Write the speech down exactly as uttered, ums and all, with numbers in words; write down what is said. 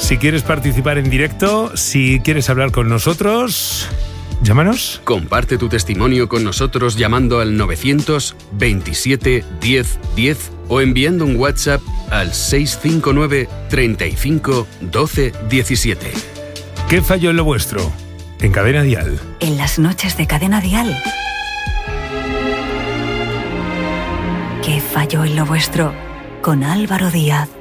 Si quieres participar en directo, si quieres hablar con nosotros, llámanos. Comparte tu testimonio con nosotros llamando al novecientos veintisiete diez diez o enviando un WhatsApp al seis cinco nueve treinta y cinco doce diecisiete. ¿Qué falló en lo vuestro? En Cadena Dial. En las noches de Cadena Dial. ¿Qué falló en lo vuestro? Con Álvaro Díaz.